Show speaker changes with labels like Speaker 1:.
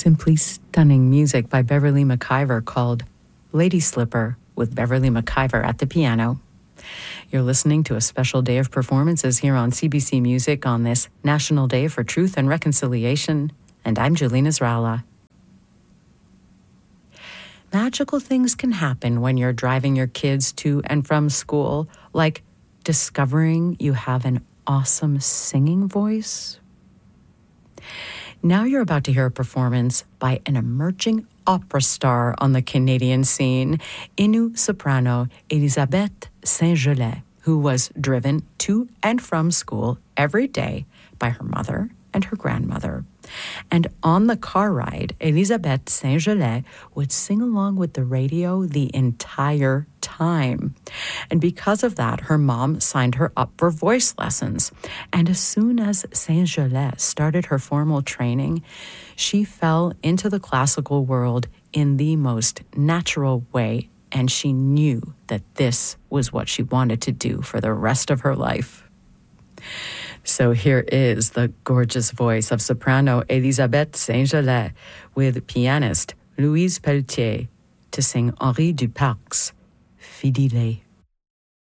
Speaker 1: simply stunning music by Beverly McIver called Lady Slipper with Beverly McIver at the piano. You're listening to a special day of performances here on CBC Music on this National Day for Truth and Reconciliation, and I'm Julina Zrala. Magical things can happen when you're driving your kids to and from school, like discovering you have an awesome singing voice. Now you're about to hear a performance by an emerging opera star on the Canadian scene, Innu soprano Elisabeth Saint-Gelais, who was driven to and from school every day by her mother and her grandmother. And on the car ride, Elisabeth Saint-Gelais would sing along with the radio the entire time. And because of that, her mom signed her up for voice lessons. And as soon as Saint-Gelais started her formal training, she fell into the classical world in the most natural way, and she knew that this was what she wanted to do for the rest of her life. So here is the gorgeous voice of soprano Elisabeth Saint-Gelais with pianist Louise Pelletier to sing Henri Duparc's Fidèle.